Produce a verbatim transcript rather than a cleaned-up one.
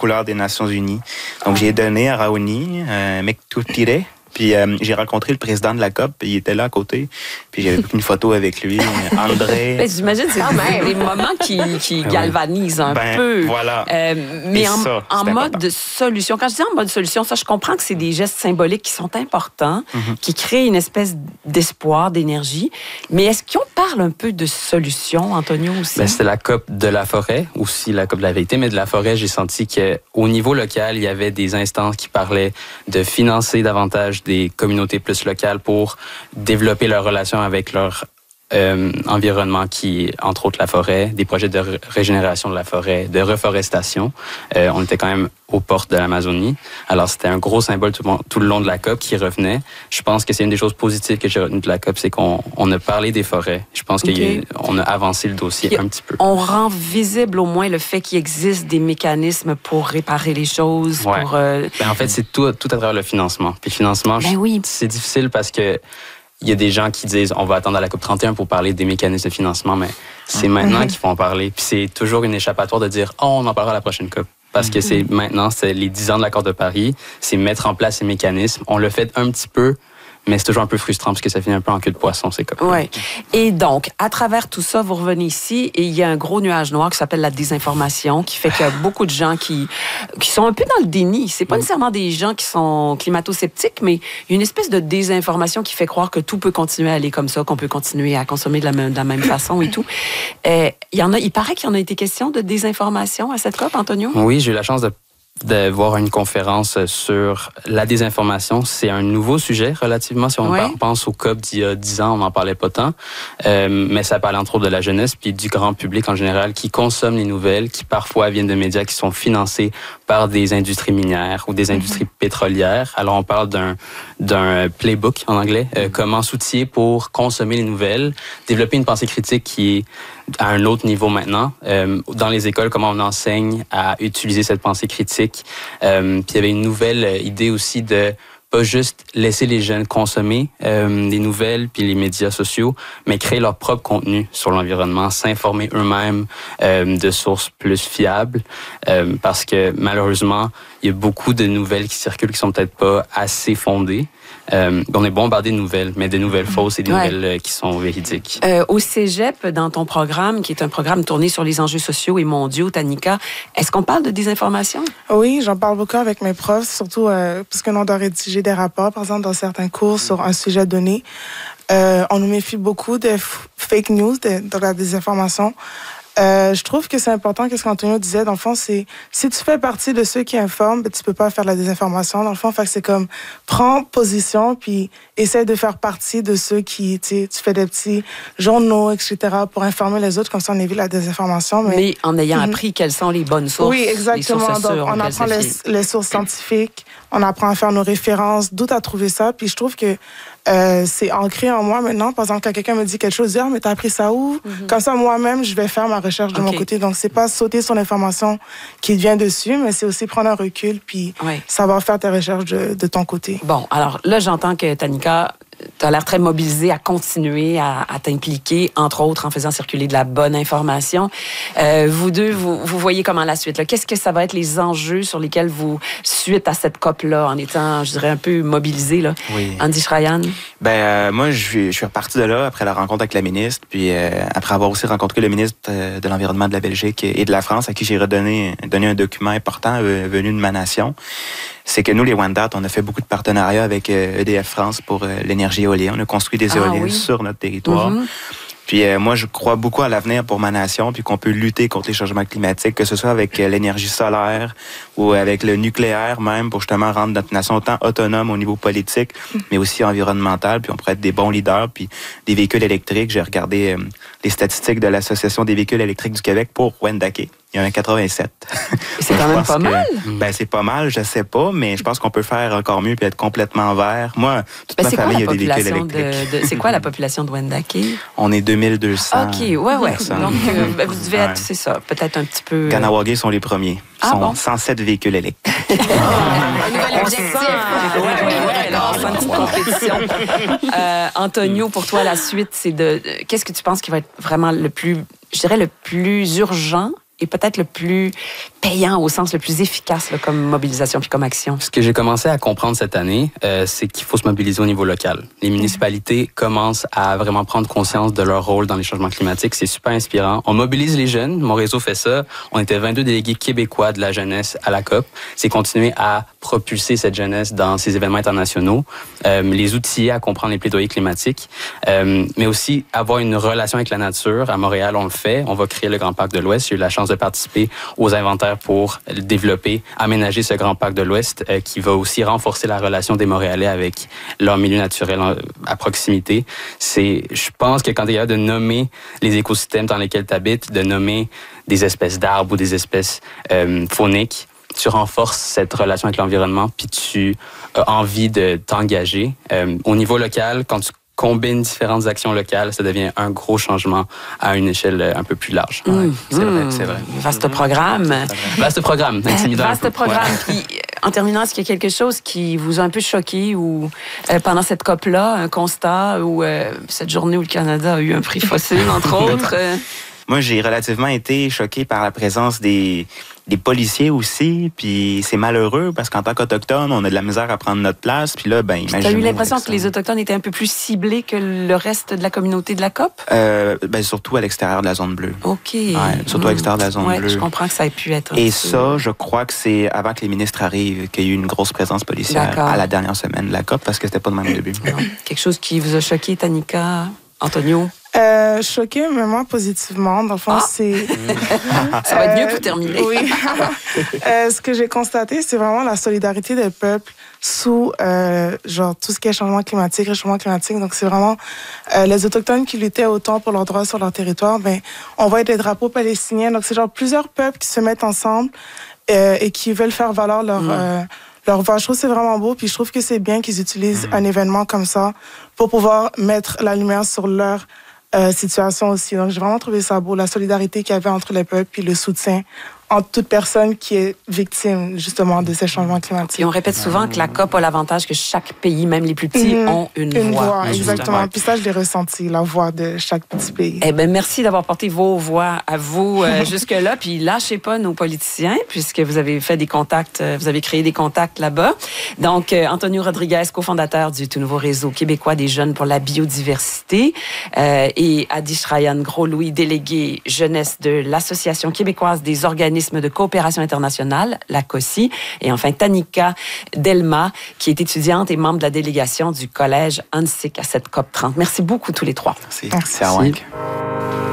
couleurs des Nations Unies. Donc, j'ai donné à Raoni, euh, Mektoutire. Puis euh, j'ai rencontré le président de la C O P, il était là à côté. Puis j'avais pris une photo avec lui, André. Ben, j'imagine que c'est quand même des moments qui, qui galvanisent un ben, peu. Voilà. Euh, mais en, ça, en mode important. de solution, quand je dis en mode solution, ça, je comprends que c'est des gestes symboliques qui sont importants, mm-hmm. qui créent une espèce d'espoir, d'énergie. Mais est-ce qu'on parle un peu de solution, Antonio, aussi? Ben, c'était la C O P de la forêt, aussi la C O P de la vérité, mais de la forêt, j'ai senti qu'au niveau local, il y avait des instances qui parlaient de financer davantage des communautés plus locales pour développer leurs relations avec leur euh, environnement qui est, entre autres, la forêt, des projets de ré- régénération de la forêt, de reforestation. Euh, on était quand même aux portes de l'Amazonie. Alors, c'était un gros symbole tout, tout le long de la C O P qui revenait. Je pense que c'est une des choses positives que j'ai retenues de la C O P, c'est qu'on on a parlé des forêts. Je pense okay. qu'on a, a avancé le dossier Puis, un petit peu. On rend visible au moins le fait qu'il existe des mécanismes pour réparer les choses. Ouais. Pour, euh... ben, en fait, c'est tout, tout à travers le financement. Puis le financement, ben oui. c'est difficile parce que il y a des gens qui disent on va attendre à la C O P trente et un pour parler des mécanismes de financement, mais c'est mm-hmm. maintenant qu'il faut en parler. Puis c'est toujours une échappatoire de dire oh, on en parlera à la prochaine C O P. Parce que c'est maintenant, c'est les dix ans de l'accord de Paris, c'est mettre en place ces mécanismes. On le fait un petit peu, mais c'est toujours un peu frustrant parce que ça finit un peu en queue de poisson, c'est comme ça. Oui. Et donc, à travers tout ça, vous revenez ici et il y a un gros nuage noir qui s'appelle la désinformation, qui fait qu'il y a beaucoup de gens qui, qui sont un peu dans le déni. C'est pas nécessairement des gens qui sont climato-sceptiques, mais il y a une espèce de désinformation qui fait croire que tout peut continuer à aller comme ça, qu'on peut continuer à consommer de la même, de la même façon et tout. Euh, il y en a, il paraît qu'il y en a été question de désinformation à cette C O P, Antonio? Oui, j'ai eu la chance de de voir une conférence sur la désinformation. C'est un nouveau sujet, relativement. Si on ouais. pense au C O P d'il y a dix ans, on n'en parlait pas tant. Euh, mais ça parlait entre autres de la jeunesse puis du grand public en général qui consomme les nouvelles, qui parfois viennent de médias qui sont financés par des industries minières ou des industries mm-hmm. pétrolières. Alors, on parle d'un, d'un playbook en anglais, euh, mm-hmm. comment s'outiller pour consommer les nouvelles, développer une pensée critique qui est à un autre niveau maintenant. Euh, dans les écoles, comment on enseigne à utiliser cette pensée critique. Euh, puis il y avait une nouvelle idée aussi de pas juste laisser les jeunes consommer euh, les nouvelles puis les médias sociaux, mais créer leur propre contenu sur l'environnement, s'informer eux-mêmes euh, de sources plus fiables, euh, parce que malheureusement, il y a beaucoup de nouvelles qui circulent qui sont peut-être pas assez fondées. Euh, on est bombardé de nouvelles, mais des nouvelles fausses et des ouais. nouvelles euh, qui sont véridiques. Euh, au Cégep, dans ton programme, qui est un programme tourné sur les enjeux sociaux et mondiaux, Tanika, est-ce qu'on parle de désinformation? Oui, j'en parle beaucoup avec mes profs, surtout euh, parce qu'on doit rédiger des rapports, par exemple, dans certains cours sur un sujet donné. Euh, on nous méfie beaucoup des f- fake news, de, de la désinformation. Euh, je trouve que c'est important, qu'est-ce qu'Antonio disait, dans le fond, c'est si tu fais partie de ceux qui informent, ben, tu peux pas faire de la désinformation. Dans le fond, fait que c'est comme, prends position, puis essaie de faire partie de ceux qui, tu sais, tu fais des petits journaux, et cetera, pour informer les autres, comme ça on évite la désinformation. Mais, mais en ayant mm-hmm. appris quelles sont les bonnes sources. Oui, exactement. Les sources Donc, sûres, on apprend les, les sources scientifiques, on apprend à faire nos références, d'où t'as trouvé ça, puis je trouve que Euh, c'est ancré en moi maintenant. Par exemple, quand quelqu'un me dit quelque chose, je dis, ah, mais t'as appris ça où? Mm-hmm. Comme ça, moi-même, je vais faire ma recherche de okay. mon côté. Donc, c'est pas sauter sur l'information qui vient dessus, mais c'est aussi prendre un recul puis ouais. savoir faire tes recherches de, de ton côté. Bon, alors là, j'entends que Tanika, tu as l'air très mobilisée à continuer à, à t'impliquer, entre autres en faisant circuler de la bonne information. Euh, vous deux, vous, vous voyez comment la suite, là? Qu'est-ce que ça va être les enjeux sur lesquels vous, suite à cette C O P-là, en étant, je dirais, un peu mobilisé, là? Oui. Andy Schrayan? Ben, euh, moi, je suis, je suis reparti de là après la rencontre avec la ministre, puis euh, après avoir aussi rencontré le ministre de, de l'Environnement de la Belgique et de la France, à qui j'ai redonné donné un document important euh, venu de ma nation. C'est que nous, les Wendat, on a fait beaucoup de partenariats avec E D F France pour euh, l'énergie éolienne. On a construit des éoliennes ah, oui. sur notre territoire. Mm-hmm. Puis euh, moi, je crois beaucoup à l'avenir pour ma nation, puis qu'on peut lutter contre les changements climatiques, que ce soit avec euh, l'énergie solaire ou avec le nucléaire même, pour justement rendre notre nation autant autonome au niveau politique, mais aussi environnemental, puis on pourrait être des bons leaders, puis des véhicules électriques. J'ai regardé euh, les statistiques de l'Association des véhicules électriques du Québec pour Wendake. Il y en a quatre-vingt-sept. C'est quand même pas que, mal. Ben, c'est pas mal, je sais pas, mais je pense qu'on peut faire encore mieux puis être complètement vert. Moi, toute ben, ma famille a des véhicules électriques. De, de, c'est quoi la population de Wendake? On est deux mille deux cents. OK, ouais, ouais. Donc, euh, ben, vous devez être, ouais. c'est ça, peut-être un petit peu... Kanawagé sont les premiers. Ils ah, sont bon? cent sept véhicules électriques. Un nouvel objectif. Ouais, ouais, ouais. Alors, c'est une petite compétition. Euh, Antonio, pour toi, la suite, c'est de... Qu'est-ce que tu penses qui va être vraiment le plus, je dirais, le plus urgent est peut-être le plus payant au sens le plus efficace là, comme mobilisation puis comme action? Ce que j'ai commencé à comprendre cette année, euh, c'est qu'il faut se mobiliser au niveau local. Les municipalités mmh. commencent à vraiment prendre conscience de leur rôle dans les changements climatiques. C'est super inspirant. On mobilise les jeunes. Mon réseau fait ça. On était vingt-deux délégués québécois de la jeunesse à la COP. C'est continuer à propulser cette jeunesse dans ces événements internationaux, euh, les outiller à comprendre les plaidoyers climatiques, euh, mais aussi avoir une relation avec la nature. À Montréal, on le fait. On va créer le Grand Parc de l'Ouest. J'ai eu la chance de participer aux inventaires pour développer, aménager ce Grand Parc de l'Ouest euh, qui va aussi renforcer la relation des Montréalais avec leur milieu naturel en, à proximité. C'est, je pense que quand il y a de nommer les écosystèmes dans lesquels tu habites, de nommer des espèces d'arbres ou des espèces euh, fauniques, tu renforces cette relation avec l'environnement puis tu as envie de t'engager. Euh, au niveau local, quand tu combine différentes actions locales, ça devient un gros changement à une échelle un peu plus large. Mmh, ouais, c'est mmh, vrai, c'est vrai. Vaste programme. Vaste programme, intimidant. Vaste programme. Ouais. Puis, en terminant, est-ce qu'il y a quelque chose qui vous a un peu choqué ou euh, pendant cette COP-là, un constat ou euh, cette journée où le Canada a eu un prix fossile, entre autres? Euh... Moi, j'ai relativement été choqué par la présence des, des policiers aussi. Puis c'est malheureux parce qu'en tant qu'Autochtones, on a de la misère à prendre notre place. Puis là, ben, imaginez... Tu as eu l'impression que les Autochtones étaient un peu plus ciblés que le reste de la communauté de la COP? Euh, ben, surtout à l'extérieur de la zone bleue. OK. Ouais, surtout mmh. à l'extérieur de la zone ouais, bleue. Je comprends que ça ait pu être... Et ça, je crois que c'est avant que les ministres arrivent qu'il y a eu une grosse présence policière D'accord. à la dernière semaine de la COP parce que c'était pas de même au début. Non. Quelque chose qui vous a choqué, Tanika, Antonio? Euh, choqué, mais moi, positivement. Dans le fond, ah. c'est... Ça va être mieux pour terminer. Oui. euh, ce que j'ai constaté, c'est vraiment la solidarité des peuples sous, euh, genre, tout ce qui est changement climatique, réchauffement climatique. Donc, c'est vraiment euh, les Autochtones qui luttaient autant pour leurs droits sur leur territoire. Ben, on voit des drapeaux palestiniens. Donc, c'est genre plusieurs peuples qui se mettent ensemble euh, et qui veulent faire valoir leur... Mmh. Euh, leur voix. Je trouve que c'est vraiment beau, puis je trouve que c'est bien qu'ils utilisent mmh. un événement comme ça pour pouvoir mettre la lumière sur leur euh, situation aussi. Donc, j'ai vraiment trouvé ça beau, la solidarité qu'il y avait entre les peuples, puis le soutien entre toute personne qui est victime, justement, de ces changements climatiques. Et on répète souvent que la COP a l'avantage que chaque pays, même les plus petits, mmh. ont une, une voix. voix. Exactement. Puis ça, je l'ai ressenti, la voix de chaque petit pays. Eh bien, merci d'avoir porté vos voix à vous euh, jusque-là. Puis lâchez pas nos politiciens, puisque vous avez fait des contacts, euh, vous avez créé des contacts là-bas. Donc, euh, Antonio Rodriguez, cofondateur du tout nouveau réseau québécois des jeunes pour la biodiversité, euh, et Adi Shrayan Gros-Louis, délégué jeunesse de l'Association québécoise des organismes de coopération internationale, la C O C I, et enfin Tanika Delma, qui est étudiante et membre de la délégation du collège Hansik à cette COP trente. Merci beaucoup tous les trois. Merci. Merci. Merci.